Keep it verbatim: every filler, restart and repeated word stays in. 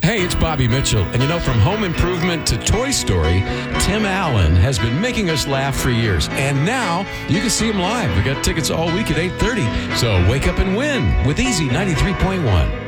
Hey, it's Bobby Mitchell. And you know, from Home Improvement to Toy Story, Tim Allen has been making us laugh for years. And now you can see him live. We got tickets all week at eight thirty. So wake up and win with Easy ninety-three point one.